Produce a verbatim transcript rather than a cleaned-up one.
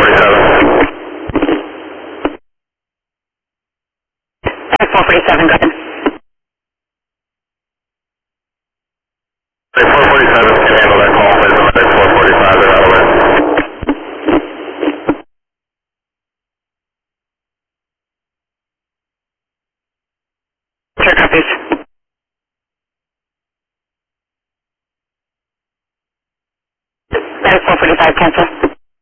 forty-seven. That's four forty-seven, go ahead. four forty-seven can handle that call, please. I'm at four forty-five, they're out of it. Sure, copies. That is four forty-five, cancel.